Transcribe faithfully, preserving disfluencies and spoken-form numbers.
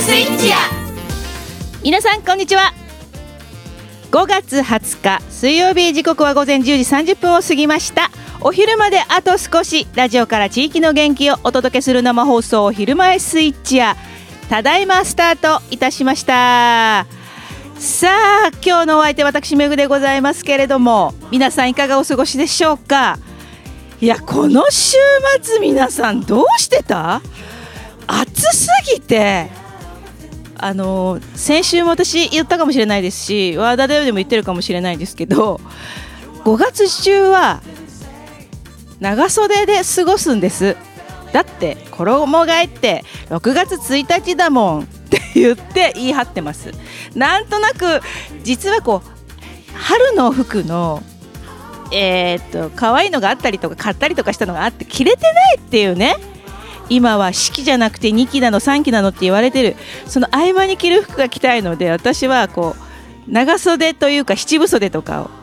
スイッチや。 皆さんこんにちは。ごがつはつか水曜日、時刻は午前じゅうじさんじゅっぷんを過ぎました。お昼まであと少し、ラジオから地域の元気をお届けする生放送、昼前スイッチやただいまスタートいたしました。さあ、今日のお相手、私めぐでございますけれども、皆さんいかがお過ごしでしょうか。いや、この週末皆さんどうしてた？暑すぎて、あの先週も私言ったかもしれないですし、ワーダでも言ってるかもしれないですけど、ごがつ中は長袖で過ごすんです。だって衣替えってろくがつついたちだもんって言って言い張ってます。なんとなく実はこう春の服のえー、っと可愛いのがあったりとか買ったりとかしたのがあって着れてないっていうね。今は四季じゃなくてにきなのさんきなのって言われてる。その合間に着る服が着たいので、私はこう長袖というか七分袖とかを